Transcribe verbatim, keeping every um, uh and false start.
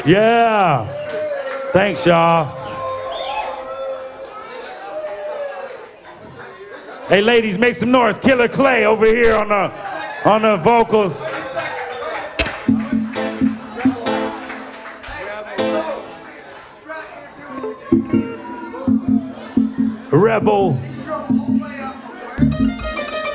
Yeah. Thanks, y'all. Hey, ladies, make some noise. Killer Clay over here on the on the vocals. Rebel.